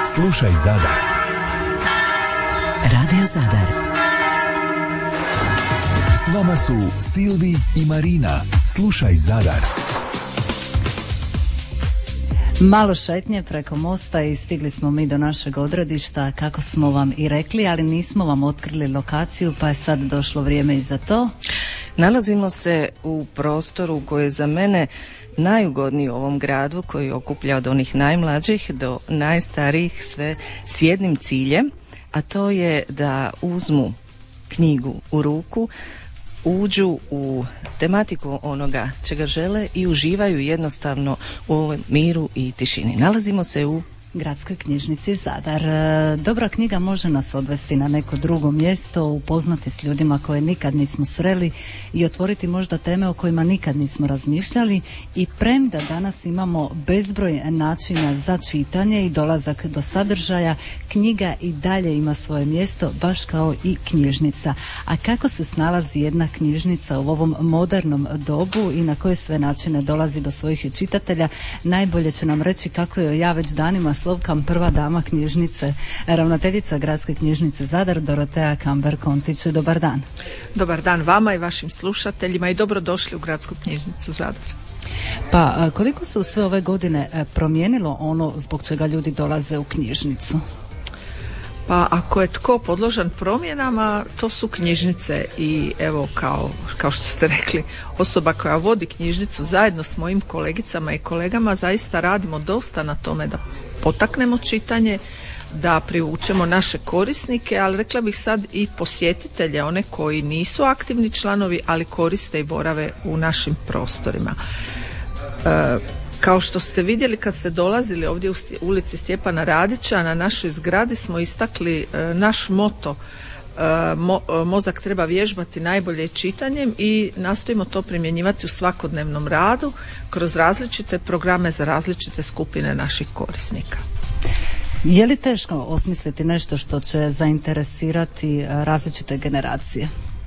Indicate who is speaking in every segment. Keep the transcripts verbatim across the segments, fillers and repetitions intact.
Speaker 1: Slušaj Zadar.
Speaker 2: Radio Zadar.
Speaker 1: S vama su Silvi i Marina. Slušaj Zadar.
Speaker 3: Malo šetnje preko mosta i stigli smo mi do našeg odredišta, kako smo vam i rekli, ali nismo vam otkrili lokaciju, pa je sad došlo vrijeme i za to.
Speaker 4: Nalazimo se u prostoru koji je za mene najugodniji u ovom gradu, koji okuplja od onih najmlađih do najstarijih, sve s jednim ciljem, a to je da uzmu knjigu u ruku, uđu u tematiku onoga čega žele i uživaju jednostavno u ovom miru i tišini. Nalazimo se u
Speaker 3: Gradskoj knjižnici Zadar. Dobra knjiga može nas odvesti na neko drugo mjesto, upoznati s ljudima koje nikad nismo sreli i otvoriti možda teme o kojima nikad nismo razmišljali, i premda danas imamo bezbroj načina za čitanje i dolazak do sadržaja, knjiga i dalje ima svoje mjesto, baš kao i knjižnica. A kako se snalazi jedna knjižnica u ovom modernom dobu i na koje sve načine dolazi do svojih čitatelja, najbolje će nam reći kako joj ja već danima slovkam prva dama knjižnice, ravnateljica Gradske knjižnice Zadar, Dorotea Kamber-Kontić. Dobar dan.
Speaker 5: Dobar dan vama i vašim slušateljima i dobrodošli u Gradsku knjižnicu Zadar.
Speaker 3: Pa koliko se u sve ove godine promijenilo ono zbog čega ljudi dolaze u knjižnicu?
Speaker 5: Pa ako je tko podložan promjenama, to su knjižnice i evo kao, kao što ste rekli, osoba koja vodi knjižnicu zajedno s mojim kolegicama i kolegama zaista radimo dosta na tome da potaknemo čitanje, da privučemo naše korisnike, ali rekla bih sad i posjetitelje, one koji nisu aktivni članovi, ali koriste i borave u našim prostorima. E, Kao što ste vidjeli kad ste dolazili ovdje u ulici Stjepana Radića, na našoj zgradi smo istakli e, naš moto e, mo, mozak treba vježbati najbolje čitanjem, i nastojimo to primjenjivati u svakodnevnom radu kroz različite programe za različite skupine naših korisnika.
Speaker 3: Je li teško osmisliti nešto što će zainteresirati različite generacije?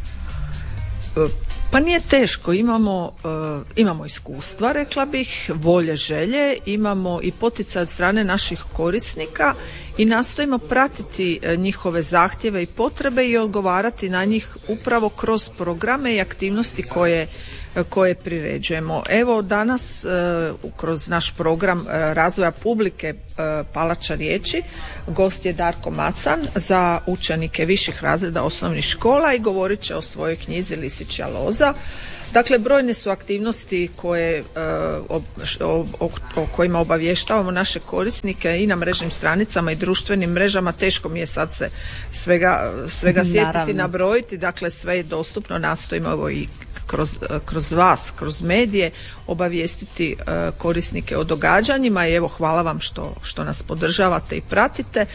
Speaker 5: E, Pa nije teško, imamo, uh, imamo iskustva, rekla bih, volje, želje, imamo i poticaj od strane naših korisnika i nastojimo pratiti uh, njihove zahtjeve i potrebe i odgovarati na njih upravo kroz programe i aktivnosti koje, uh, koje priređujemo. Evo danas uh, kroz naš program uh, razvoja publike uh, Palača riječi gost je Darko Macan za učenike viših razreda osnovnih škola i govorit će o svojoj knjizi Lisičja loza. Dakle, brojne su aktivnosti koje, o, o, o, o kojima obavještavamo naše korisnike i na mrežnim stranicama i društvenim mrežama. Teško mi je sad se svega, svega sjetiti, nabrojiti. Dakle, sve je dostupno, nastojimo evo i kroz, kroz vas, kroz medije obavijestiti uh, korisnike o događanjima, i evo hvala vam što, što nas podržavate i pratite.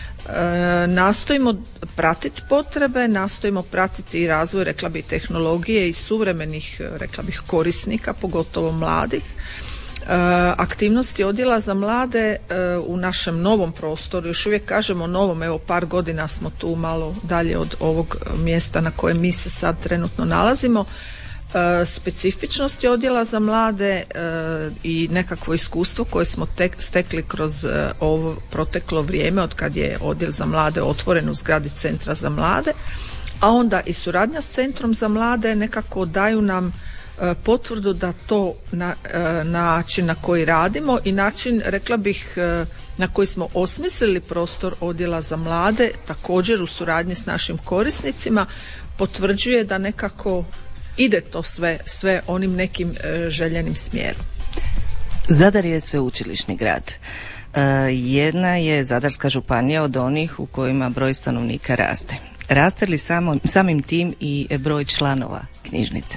Speaker 5: E, nastojimo pratiti potrebe, nastojimo pratiti i razvoj, rekla bih, tehnologije i suvremenih, rekla bih, korisnika, pogotovo mladih. E, aktivnosti odjela za mlade e, u našem novom prostoru, još uvijek kažemo novom, evo par godina smo tu malo dalje od ovog mjesta na kojem mi se sad trenutno nalazimo. E, specifičnosti odjela za mlade e, i nekakvo iskustvo koje smo tek, stekli kroz e, ovo proteklo vrijeme od kad je odjel za mlade otvoren u zgradi Centra za mlade, a onda i suradnja s Centrom za mlade nekako daju nam e, potvrdu da to na, e, način na koji radimo i način, rekla bih, e, na koji smo osmislili prostor odjela za mlade, također u suradnji s našim korisnicima, potvrđuje da nekako ide to sve, sve onim nekim e, željenim smjerom.
Speaker 4: Zadar je sveučilišni grad. E, jedna je Zadarska županija od onih u kojima broj stanovnika raste. Raste li samo, samim tim i broj članova knjižnice?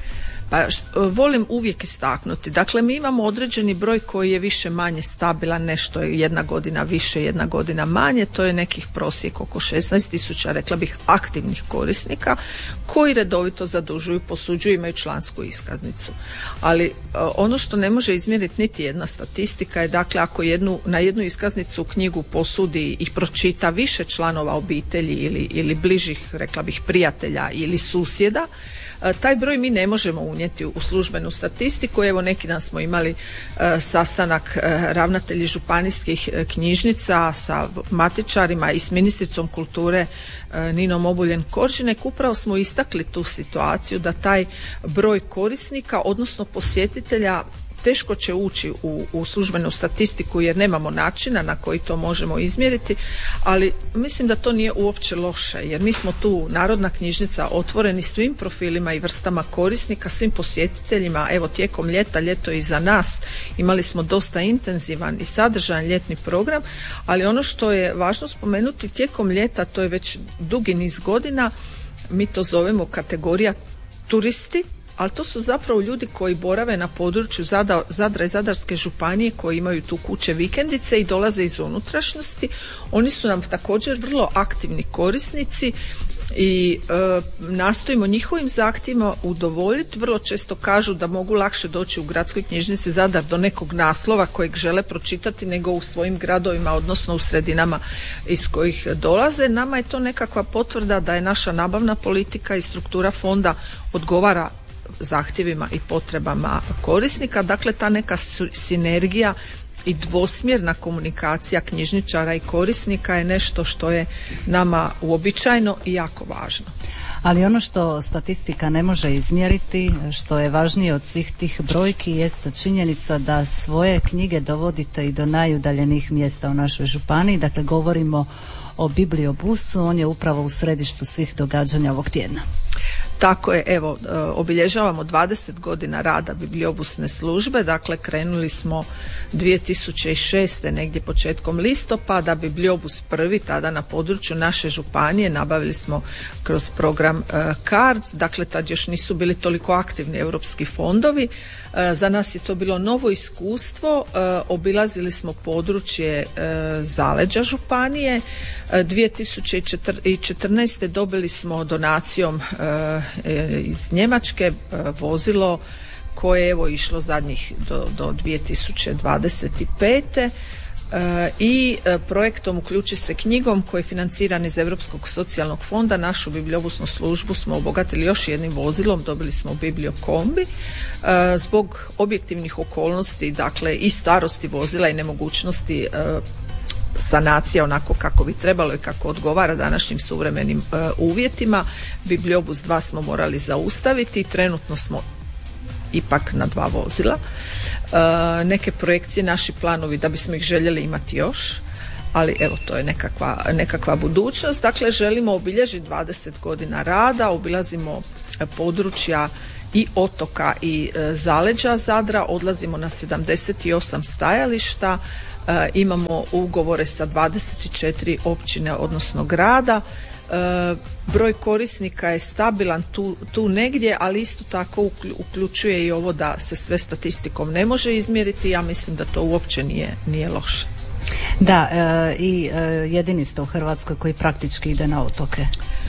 Speaker 5: Pa što, volim uvijek istaknuti. Dakle, mi imamo određeni broj koji je više manje stabilan, nešto je jedna godina više, jedna godina manje, to je nekih prosjek oko šesnaest tisuća, rekla bih, aktivnih korisnika koji redovito zadužuju, posuđuju, imaju člansku iskaznicu. Ali ono što ne može izmjeriti niti jedna statistika je, dakle, ako jednu, na jednu iskaznicu knjigu posudi i pročita više članova obitelji ili, ili bližih, rekla bih, prijatelja ili susjeda, Taj broj mi ne možemo unijeti u službenu statistiku. Evo neki dan smo imali sastanak ravnatelji županijskih knjižnica sa matičarima i s ministricom kulture Ninom Obuljen Koržinek. Upravo smo istakli tu situaciju da taj broj korisnika, odnosno posjetitelja, teško će ući u, u službenu statistiku jer nemamo načina na koji to možemo izmjeriti, ali mislim da to nije uopće loše jer mi smo tu Narodna knjižnica otvoreni svim profilima i vrstama korisnika, svim posjetiteljima. Evo tijekom ljeta, ljeto je iza nas, imali smo dosta intenzivan i sadržajan ljetni program, ali ono što je važno spomenuti, tijekom ljeta, to je već dugi niz godina, mi to zovemo kategorija turisti, ali to su zapravo ljudi koji borave na području Zadra, Zadra i Zadarske županije, koji imaju tu kuće vikendice i dolaze iz unutrašnjosti. Oni su nam također vrlo aktivni korisnici i e, nastojimo njihovim zahtjevima udovoljiti. Vrlo često kažu da mogu lakše doći u gradskoj knjižnici Zadar do nekog naslova kojeg žele pročitati nego u svojim gradovima, odnosno u sredinama iz kojih dolaze. Nama je to nekakva potvrda da je naša nabavna politika i struktura fonda odgovara zahtjevima i potrebama korisnika. Dakle, ta neka sinergija i dvosmjerna komunikacija knjižničara i korisnika je nešto što je nama uobičajeno i jako važno.
Speaker 3: Ali ono što statistika ne može izmjeriti, što je važnije od svih tih brojki, jest činjenica da svoje knjige dovodite i do najudaljenijih mjesta u našoj županiji. Dakle, govorimo o Bibliobusu, on je upravo u središtu svih događanja ovog tjedna.
Speaker 5: Tako je, evo, obilježavamo dvadeset godina rada bibliobusne službe, dakle krenuli smo dvije tisuće šeste negdje početkom listopada, Bibliobus prvi tada na području naše županije, nabavili smo kroz program uh, CARDS, dakle tad još nisu bili toliko aktivni europski fondovi. Uh, za nas je to bilo novo iskustvo, uh, obilazili smo područje uh, zaleđa županije, uh, dvije tisuće četrnaeste dobili smo donacijom uh, iz Njemačke vozilo koje je evo išlo zadnjih do, do dvije tisuće dvadeset pete i projektom Uključi se knjigom koji je financiran iz Europskog socijalnog fonda. Našu bibliobusnu službu smo obogatili još jednim vozilom, dobili smo Bibliokombi zbog objektivnih okolnosti, dakle i starosti vozila i nemogućnosti sanacija onako kako bi trebalo i kako odgovara današnjim suvremenim uh, uvjetima. Bibliobus dva smo morali zaustaviti, trenutno smo ipak na dva vozila. Uh, neke projekcije, naši planovi da bismo ih željeli imati još, ali evo to je nekakva, nekakva budućnost. Dakle, želimo obilježiti dvadeset godina rada, obilazimo područja i otoka i uh, zaleđa Zadra, odlazimo na sedamdeset osam stajališta, Uh, imamo ugovore sa dvadeset četiri općine, odnosno grada. Uh, broj korisnika je stabilan tu, tu negdje, ali isto tako uključuje i ovo da se sve statistikom ne može izmjeriti. Ja mislim da to uopće nije, nije loše.
Speaker 3: Da, uh, i uh, jedini ste u Hrvatskoj koji praktički ide na otoke.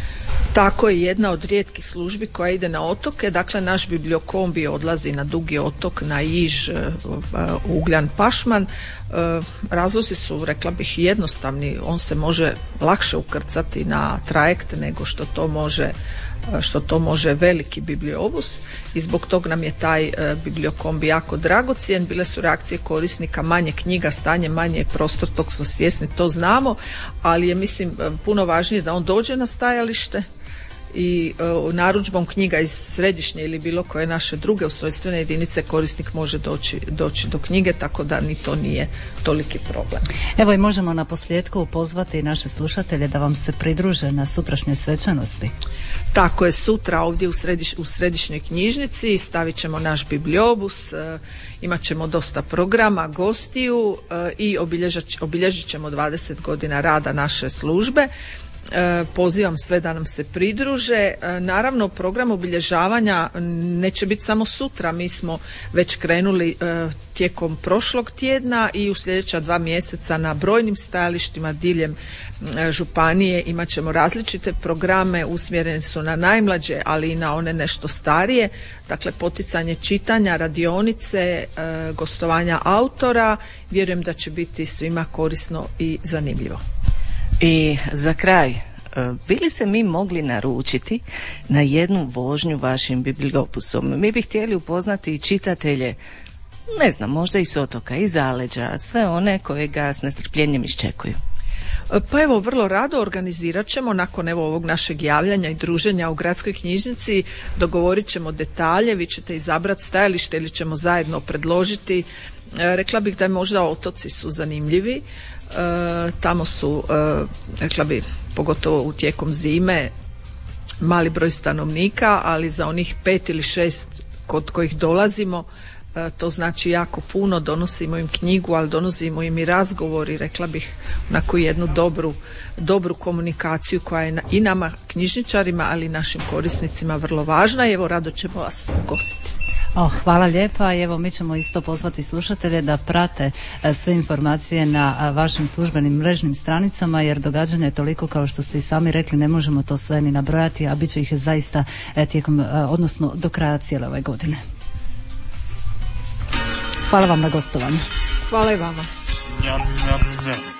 Speaker 5: Tako je, jedna od rijetkih službi koja ide na otoke. Dakle, naš Bibliokombi odlazi na Dugi otok, na Iž, Ugljan, Pašman. Razlozi su, rekla bih, jednostavni. On se može lakše ukrcati na trajekt nego što to može što to može veliki bibliobus i zbog tog nam je taj uh, Bibliokombi jako dragocjen. Bile su reakcije korisnika, manje knjiga, stanje manje, prostor, tog smo svjesni, to znamo, ali je mislim puno važnije da on dođe na stajalište i uh, narudžbom knjiga iz središnje ili bilo koje naše druge ustrojstvene jedinice korisnik može doći, doći do knjige, tako da ni to nije toliki problem.
Speaker 3: Evo i možemo na posljedku pozvati naše slušatelje da vam se pridruže na sutrašnjoj svečanosti.
Speaker 5: Tako je, sutra ovdje u, središ, u središnjoj knjižnici stavit ćemo naš bibliobus, uh, imat ćemo dosta programa, gostiju uh, i obilježit ćemo dvadeset godina rada naše službe. Pozivam sve da nam se pridruže. Naravno, program obilježavanja neće biti samo sutra, mi smo već krenuli tijekom prošlog tjedna i u sljedeća dva mjeseca na brojnim stajalištima diljem županije imat ćemo različite programe, usmjereni su na najmlađe, ali i na one nešto starije, dakle poticanje čitanja, radionice, gostovanja autora. Vjerujem da će biti svima korisno i zanimljivo.
Speaker 4: I za kraj, bili se mi mogli naručiti na jednu vožnju vašim bibliopusom? Mi bi htjeli upoznati i čitatelje, ne znam, možda i s otoka, iz zaleđa, sve one koje ga s nestrpljenjem iščekuju.
Speaker 5: Pa evo, vrlo rado organizirat ćemo nakon evo ovog našeg javljanja i druženja u gradskoj knjižnici, dogovorit ćemo detalje, vi ćete izabrati stajalište ili ćemo zajedno predložiti. E, rekla bih da je možda otoci su zanimljivi, e, tamo su, e, rekla bih, pogotovo u tijekom zime, mali broj stanovnika, ali za onih pet ili šest kod kojih dolazimo, to znači jako puno, donosimo im knjigu, ali donosimo im i razgovor i rekla bih onako jednu dobru, dobru komunikaciju koja je i nama knjižničarima, ali i našim korisnicima vrlo važna i evo rado ćemo vas ugostiti.
Speaker 3: Oh, hvala lijepa i evo mi ćemo isto pozvati slušatelje da prate e, sve informacije na a, vašim službenim mrežnim stranicama jer događanja je toliko kao što ste i sami rekli, ne možemo to sve ni nabrojati, a bit će ih zaista e, tijekom, e, odnosno do kraja cijele ove godine. Hvala vam na gostovanju.
Speaker 5: Hvala i vama.
Speaker 2: Njam, njam, njam.